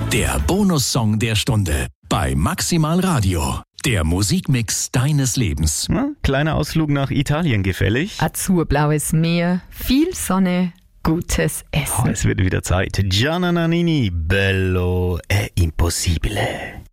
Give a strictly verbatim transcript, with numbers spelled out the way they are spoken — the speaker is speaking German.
Der Bonussong der Stunde bei Maximal Radio. Der Musikmix deines Lebens. Na, kleiner Ausflug nach Italien gefällig? Azurblaues Meer, viel Sonne, gutes Essen. Oh, es wird wieder Zeit. Gianna Nannini, Bello è impossibile.